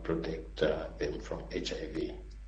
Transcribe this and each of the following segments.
protect them from HIV.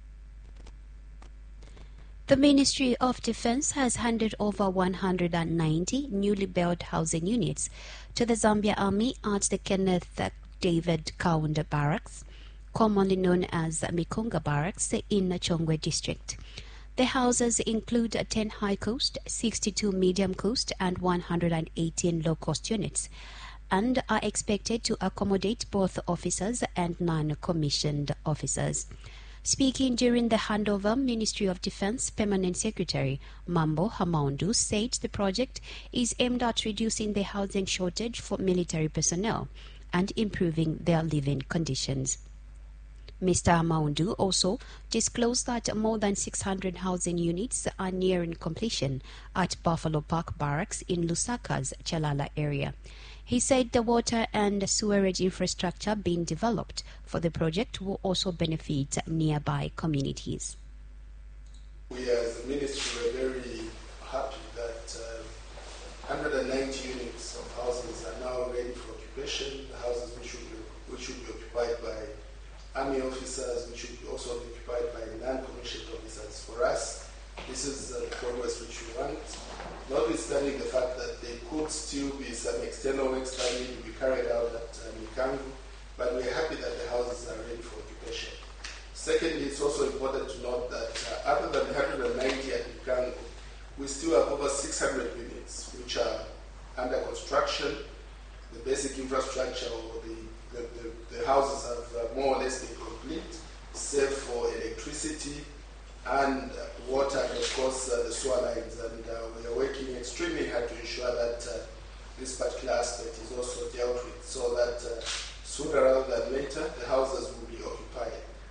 The Ministry of Defense has handed over 190 newly built housing units to the Zambia Army at the Kenneth David Kaunda Barracks, commonly known as Mikunga Barracks, in Chongwe District. The houses include 10 high-cost, 62 medium-cost and 118 low-cost units, and are expected to accommodate both officers and non-commissioned officers. Speaking during the handover, Ministry of Defense Permanent Secretary Mambo Hamaundu said the project is aimed at reducing the housing shortage for military personnel and improving their living conditions. Mr. Hamaundu also disclosed that more than 600 housing units are nearing completion at Buffalo Park Barracks in Lusaka's Chalala area. He said the water and sewerage infrastructure being developed for the project will also benefit nearby communities. We as a ministry were very happy that 190 units of houses are now ready for occupation. The houses which will be occupied by Army officers, which will also be occupied by non-commissioned officers. For us, this is the progress which we want, notwithstanding the fact that there could still be some external work that need to be carried out at Mikangu, but we're happy that the houses are ready for occupation. Secondly, it's also important to note that other than 190 at Mikangu, we still have over 600 units which are under construction. The basic infrastructure or the houses have more or less been complete, save for electricity and water and of course the sewer lines, and we are working extremely hard to ensure that this particular aspect is also dealt with so that sooner rather than later the houses will be occupied.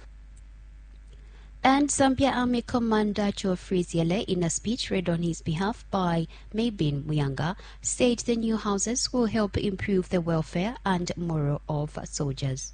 And Zambia Army Commander Joe Friziele, in a speech read on his behalf by Maybin Muyanga, said the new houses will help improve the welfare and morale of soldiers.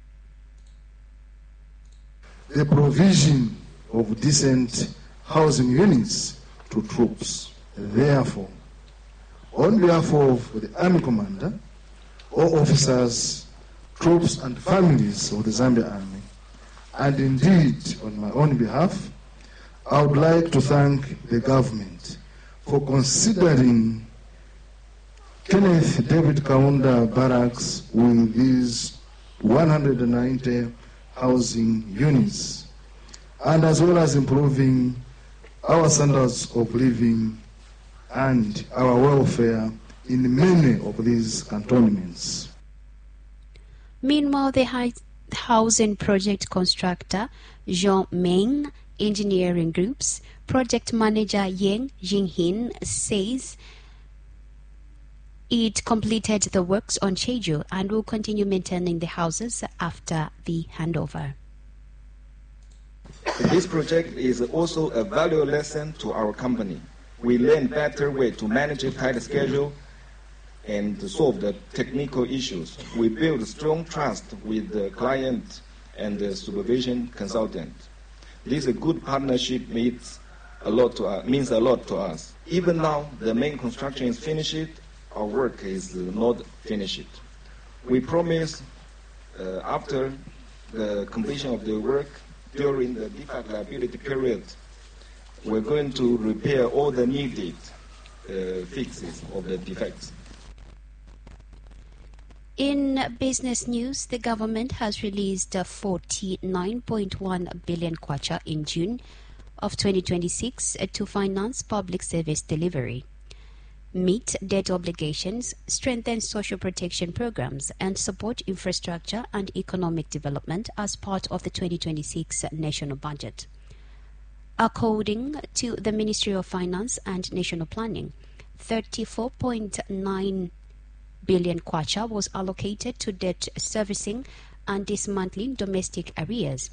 The provision of decent housing units to troops. Therefore, on behalf of the Army Commander, all officers, troops and families of the Zambia Army, and indeed on my own behalf, I would like to thank the government for considering Kenneth David Kaunda Barracks with these 190 housing units, and as well as improving our standards of living and our welfare in many of these cantonments. Meanwhile, the housing project constructor Jean Meng Engineering Group's project manager Yang Jinghin says it completed the works on schedule and will continue maintaining the houses after the handover. This project is also a valuable lesson to our company. We learn better way to manage a tight schedule and solve the technical issues. We build strong trust with the client and the supervision consultant. This good partnership means a lot to us. Even now, the main construction is finished. Our work is not finished. We promise after the completion of the work, during the defect liability period, we're going to repair all the needed fixes of the defects. In business news, the government has released 49.1 billion kwacha in June of 2026 to finance public service delivery, meet debt obligations, strengthen social protection programs, and support infrastructure and economic development as part of the 2026 national budget. According to the Ministry of Finance and National Planning, 34.9 billion kwacha was allocated to debt servicing and dismantling domestic arrears.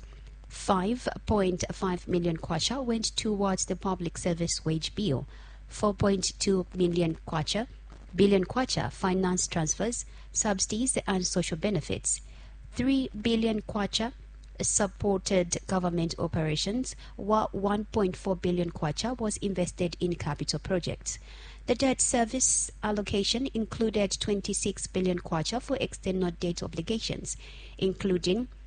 5.5 million kwacha went towards the public service wage bill. 4.2 billion kwacha finance transfers, subsidies and social benefits. 3 billion kwacha supported government operations, while 1.4 billion kwacha was invested in capital projects. The debt service allocation included 26 billion kwacha for external debt obligations, including